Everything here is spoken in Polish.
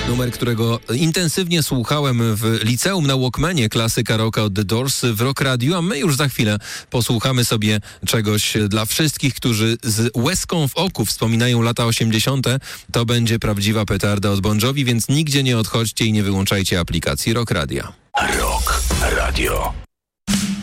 Numer, którego intensywnie słuchałem w liceum na Walkmanie, klasyka rocka od The Doors w Rock Radio, a my już za chwilę posłuchamy sobie czegoś dla wszystkich, którzy z łezką w oku wspominają lata 80. To będzie prawdziwa petarda od Bon Jovi, więc nigdzie nie odchodźcie i nie wyłączajcie aplikacji Rock Radio. Rock Radio.